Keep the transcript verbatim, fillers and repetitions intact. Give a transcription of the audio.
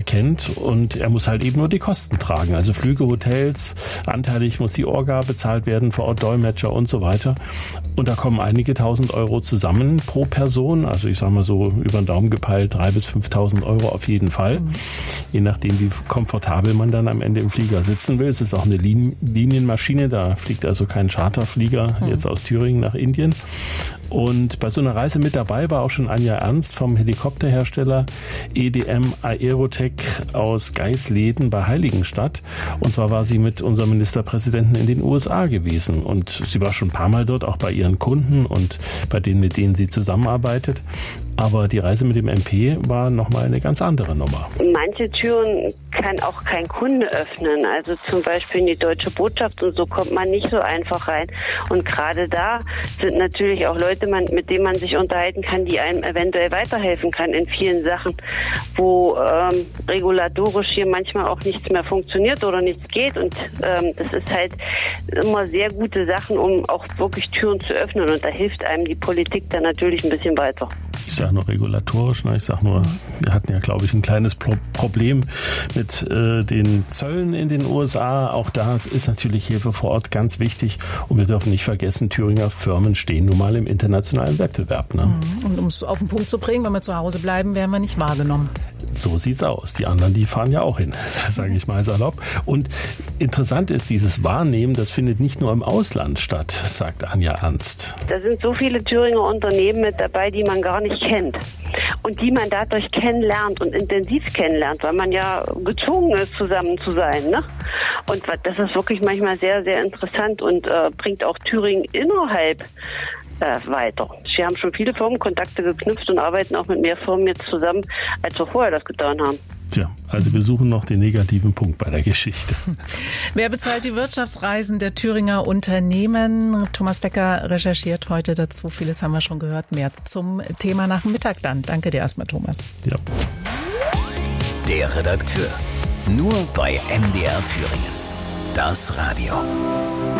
kennt und er muss halt eben nur die Kosten tragen. Also Flüge, Hotels, anteilig muss die Orga bezahlt werden, vor Ort Dolmetscher und so weiter. Und da kommen einige tausend Euro zusammen pro Person. Also ich sage mal so über den Daumen gepeilt dreitausend bis fünftausend Euro auf jeden Fall. Mhm. Je nachdem, wie komfortabel man dann am Ende im Flieger sitzen will. Es ist auch eine Lin- Linienmaschine, da fliegt also kein Charterflieger mhm. jetzt aus Thüringen nach Indien. Und bei so einer Reise mit dabei war auch schon Anja Ernst vom Helikopterhersteller E D M Aerotech aus Geisleden bei Heiligenstadt. Und zwar war sie mit unserem Ministerpräsidenten in den U S A gewesen. Und sie war schon ein paar Mal dort, auch bei ihren Kunden und bei denen, mit denen sie zusammenarbeitet. Aber die Reise mit dem M P war nochmal eine ganz andere Nummer. Manche Türen kann auch kein Kunde öffnen. Also zum Beispiel in die deutsche Botschaft und so kommt man nicht so einfach rein. Und gerade da sind natürlich auch Leute, mit denen man sich unterhalten kann, die einem eventuell weiterhelfen kann in vielen Sachen, wo ähm, regulatorisch hier manchmal auch nichts mehr funktioniert oder nichts geht. Und ähm, das ist halt immer sehr gute Sachen, um auch wirklich Türen zu öffnen. Und da hilft einem die Politik dann natürlich ein bisschen weiter. Ich sage nur regulatorisch, ne? Ich sage nur, wir hatten ja, glaube ich, ein kleines Pro- Problem mit äh, den Zöllen in den U S A. Auch da ist natürlich Hilfe vor Ort ganz wichtig. Und wir dürfen nicht vergessen, Thüringer Firmen stehen nun mal im internationalen Wettbewerb. Ne? Und um es auf den Punkt zu bringen, wenn wir zu Hause bleiben, werden wir nicht wahrgenommen. So sieht's aus. Die anderen, die fahren ja auch hin, sage ich mal salopp. Und interessant ist, dieses Wahrnehmen, das findet nicht nur im Ausland statt, sagt Anja Ernst. Da sind so viele Thüringer Unternehmen mit dabei, die man gar nicht kennt. Und die man dadurch kennenlernt und intensiv kennenlernt, weil man ja gezwungen ist, zusammen zu sein. Ne? Und das ist wirklich manchmal sehr, sehr interessant und äh, bringt auch Thüringen innerhalb äh, weiter. Wir haben schon viele Firmenkontakte geknüpft und arbeiten auch mit mehr Firmen jetzt zusammen, als wir vorher das getan haben. Tja, also wir suchen noch den negativen Punkt bei der Geschichte. Wer bezahlt die Wirtschaftsreisen der Thüringer Unternehmen? Thomas Becker recherchiert heute dazu. Vieles haben wir schon gehört. Mehr zum Thema nach dem Mittag dann. Danke dir erstmal, Thomas. Ja. Der Redakteur. Nur bei M D R Thüringen. Das Radio.